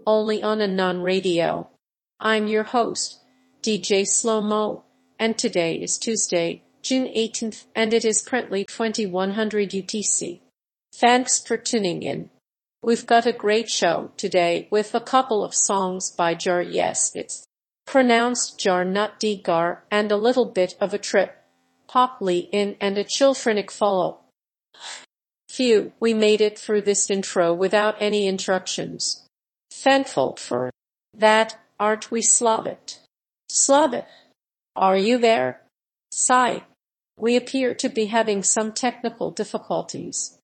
only on Anon Radio. I'm your host, DJ Slow Mo, and today is Tuesday, June 18th, and it is currently 2100 UTC. Thanks for tuning in. We've got a great show today with a couple of songs by Jar. Yes, it's pronounced Jar, not Degar, and a little bit of a trip. Pop lead-in and a chillfrenic follow. Phew, we made it through this intro without any interruptions. Thankful for that, aren't we, Slavit? Slavit, are you there? Sigh. We appear to be having some technical difficulties.